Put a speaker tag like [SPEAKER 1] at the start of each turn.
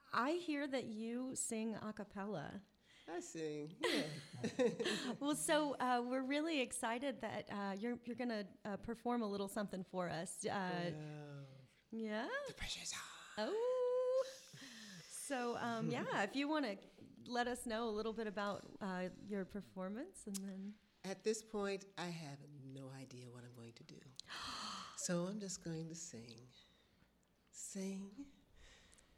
[SPEAKER 1] I hear that you sing a cappella.
[SPEAKER 2] I sing, yeah.
[SPEAKER 1] Well, so we're really excited that you're going to perform a little something for us.
[SPEAKER 2] Wow.
[SPEAKER 1] Yeah.
[SPEAKER 2] The pressure's on.
[SPEAKER 1] Oh. So yeah, if you want to let us know a little bit about your performance, and then.
[SPEAKER 2] At this point, I have no idea what I'm going to do. So I'm just going to sing. Sing.